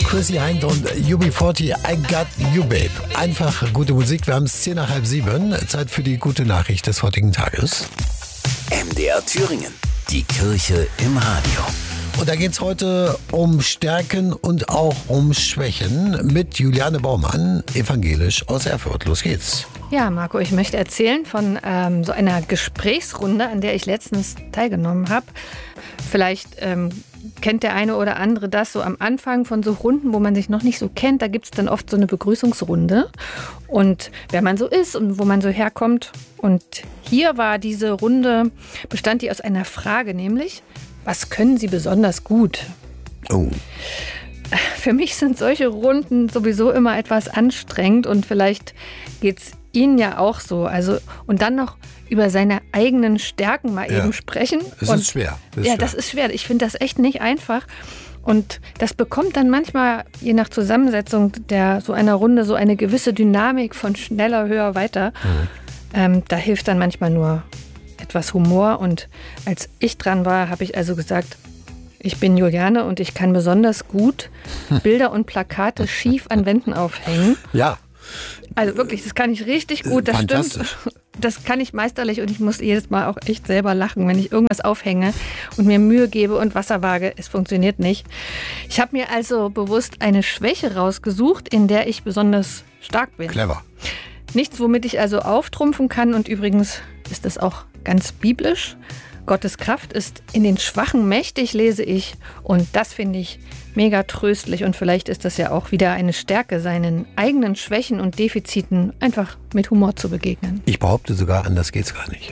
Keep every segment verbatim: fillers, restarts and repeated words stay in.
Chrissy Hynde und U B vierzig, I Got You Babe. Einfach gute Musik. Wir haben es zehn nach halb sieben. Zeit für die gute Nachricht des heutigen Tages. M D R Thüringen. Die Kirche im Radio. Und da geht es heute um Stärken und auch um Schwächen mit Juliane Baumann, evangelisch aus Erfurt. Los geht's. Ja, Marco, ich möchte erzählen von ähm, so einer Gesprächsrunde, an der ich letztens teilgenommen habe. Vielleicht ähm, kennt der eine oder andere das so am Anfang von so Runden, wo man sich noch nicht so kennt. Da gibt es dann oft so eine Begrüßungsrunde und wer man so ist und wo man so herkommt. Und hier war diese Runde, bestand die aus einer Frage, nämlich, was können Sie besonders gut? Oh. Für mich sind solche Runden sowieso immer etwas anstrengend und vielleicht geht es Ihnen ja auch so. Also, und dann noch über seine eigenen Stärken mal Ja. eben sprechen. Das und, ist schwer. Das ist ja, schwer. das ist schwer. Ich finde das echt nicht einfach. Und das bekommt dann manchmal, je nach Zusammensetzung der so einer Runde, so eine gewisse Dynamik von schneller, höher, weiter. Mhm. Ähm, da hilft dann manchmal nur etwas Humor. Und als ich dran war, habe ich also gesagt, ich bin Juliane und ich kann besonders gut Bilder und Plakate schief an Wänden aufhängen. Ja. Also wirklich, das kann ich richtig gut, das stimmt. Fantastisch. Das kann ich meisterlich und ich muss jedes Mal auch echt selber lachen, wenn ich irgendwas aufhänge und mir Mühe gebe und Wasser wage. Es funktioniert nicht. Ich habe mir also bewusst eine Schwäche rausgesucht, in der ich besonders stark bin. Clever. Nichts, womit ich also auftrumpfen kann. Und übrigens ist das auch ganz biblisch. Gottes Kraft ist in den Schwachen mächtig, lese ich. Und das finde ich mega tröstlich. Und vielleicht ist das ja auch wieder eine Stärke, seinen eigenen Schwächen und Defiziten einfach mit Humor zu begegnen. Ich behaupte sogar, anders geht's gar nicht.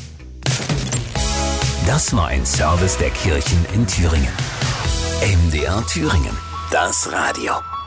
Das war ein Service der Kirchen in Thüringen. M D R Thüringen. Das Radio.